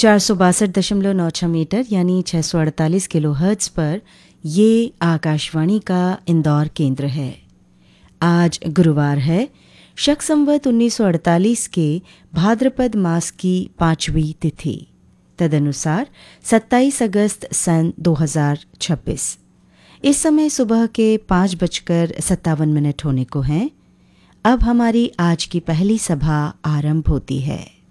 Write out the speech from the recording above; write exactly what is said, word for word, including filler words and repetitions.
चार सौ बासठ दशमलव नौ छः मीटर यानी छः सौ अड़तालीस किलो हर्ट्ज पर ये आकाशवाणी का इंदौर केंद्र है। आज गुरुवार है, शक संवत उन्नीस सौ अड़तालीस के भाद्रपद मास की पाँचवीं तिथि, तदनुसार सत्ताईस अगस्त सन दो हज़ार छब्बीस। इस समय सुबह के पाँच बजकर सत्तावन मिनट होने को हैं। अब हमारी आज की पहली सभा आरंभ होती है।